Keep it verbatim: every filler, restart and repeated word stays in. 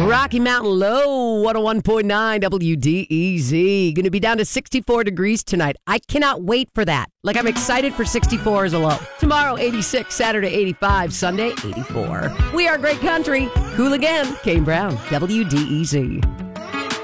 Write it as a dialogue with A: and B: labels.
A: Rocky Mountain Low, one oh one point nine W D E Z. Going to be down to sixty-four degrees tonight. I cannot wait for that. Like, I'm excited for sixty-four as a low. Tomorrow, eighty-six. Saturday, eighty-five. Sunday, eighty-four. We are great country. Cool again. Kane Brown, W D E Z.